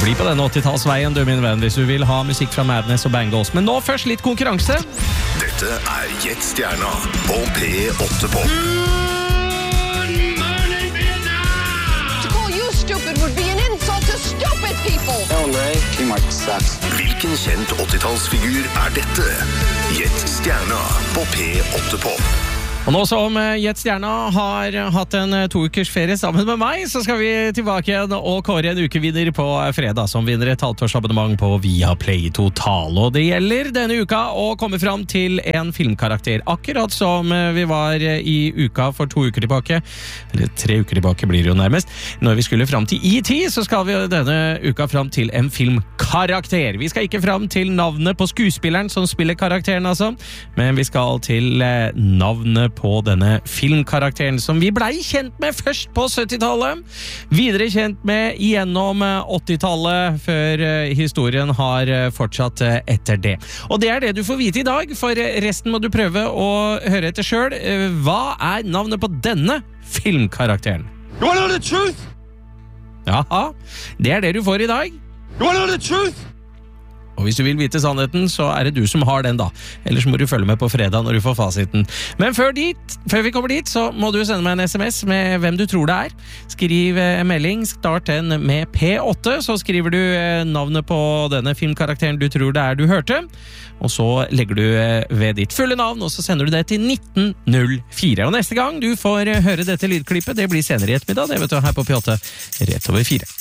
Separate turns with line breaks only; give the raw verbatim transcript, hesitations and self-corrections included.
Bli på denne åttitallsveien, du min venn, hvis du vil ha musikk fra Madness og Bangles. Men nå først litt konkurranse.
Dette er Gjett Stjerna på P åtte Pop.
Good morning, Vietnam!
To call you stupid would be an insult to stupid people.
Ellen Ray, she might sucks.
Hvilken kjent åttitallsfigur er dette? Gjett Stjerna på P åtte Pop.
Og nå som Gjett Stjerna har hatt en to ukers ferie sammen med meg, så skal vi tilbake igjen og kåre en ukevinner på fredag, som vinner et halvtårsabonnement på Viaplay Total. Og det gjelder denne uka å komme fram til en filmkarakter, akkurat som vi var i uka for to uker tilbake, eller tre uker tilbake blir det jo nærmest. Når vi skulle fram til E T, så skal vi denne uka fram til en filmkarakter. Vi skal ikke fram til navnet på skuespilleren som spiller karakteren, altså, men vi skal til navnet på denne filmkarakteren som vi blei kjent med først på syttitallet, videre kjent med gjennom åttitallet, før historien har fortsatt etter det. Og det er det du får vite i dag, for resten må du prøve å høre etter selv. Hva er navnet på denne filmkarakteren?
You want to know the truth?
Jaha, det er det du får i dag.
You want to know the truth?
Og hvis du vil vite sannheten, så er det du som har den da. Ellers må du følge med på fredag når du får fasiten. Men før, dit, før vi kommer dit, så må du sende meg en sms med hvem du tror det er. Skriv en melding, start den med P åtte, så skriver du navnet på denne filmkarakteren du tror det er du hørte. Og så legger du ved ditt fulle navn, og så sender du det til nitten null fire. Og neste gang du får høre dette lydklippet, det blir senere i ettermiddag, det vet du her på P åtte, rett over fire.